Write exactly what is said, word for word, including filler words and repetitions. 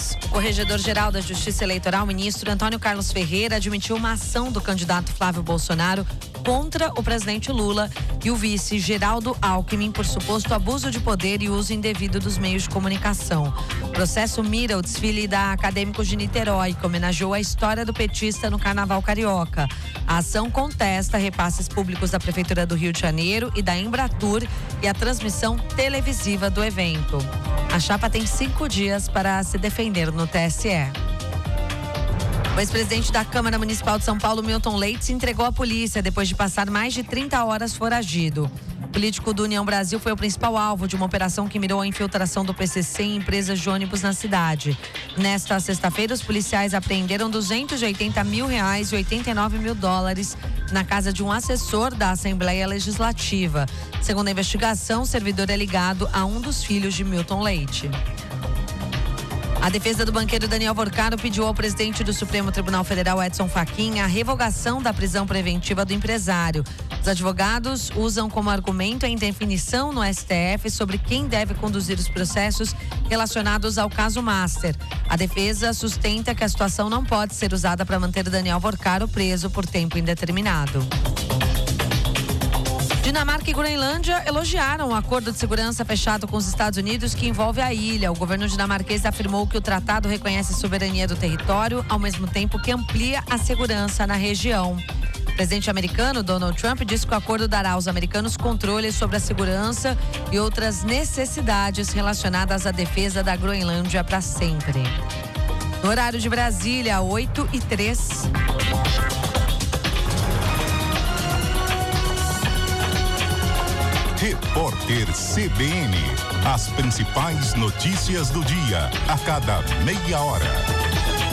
Goiás. O corregedor-geral da Justiça Eleitoral, ministro Antônio Carlos Ferreira, admitiu uma ação do candidato Flávio Bolsonaro contra o presidente Lula e o vice Geraldo Alckmin por suposto abuso de poder e uso indevido dos meios de comunicação. O processo mira o desfile da Acadêmicos de Niterói, que homenageou a história do petista no Carnaval Carioca. A ação contesta repasses públicos da Prefeitura do Rio de Janeiro e da Embratur e a transmissão televisiva do evento. A chapa tem cinco dias para se defender no T S E. O ex-presidente da Câmara Municipal de São Paulo, Milton Leite, se entregou à polícia depois de passar mais de trinta horas foragido. O político do União Brasil foi o principal alvo de uma operação que mirou a infiltração do P C C em empresas de ônibus na cidade. Nesta sexta-feira, os policiais apreenderam duzentos e oitenta mil reais e oitenta e nove mil dólares na casa de um assessor da Assembleia Legislativa. Segundo a investigação, o servidor é ligado a um dos filhos de Milton Leite. A defesa do banqueiro Daniel Vorcaro pediu ao presidente do Supremo Tribunal Federal, Edson Fachin, a revogação da prisão preventiva do empresário. Os advogados usam como argumento a indefinição no S T F sobre quem deve conduzir os processos relacionados ao caso Master. A defesa sustenta que a situação não pode ser usada para manter Daniel Vorcaro preso por tempo indeterminado. Dinamarca e Groenlândia elogiaram o acordo de segurança fechado com os Estados Unidos que envolve a ilha. O governo dinamarquês afirmou que o tratado reconhece a soberania do território, ao mesmo tempo que amplia a segurança na região. O presidente americano, Donald Trump, disse que o acordo dará aos americanos controle sobre a segurança e outras necessidades relacionadas à defesa da Groenlândia para sempre. No horário de Brasília, oito e três. Repórter C B N. As principais notícias do dia, a cada meia hora.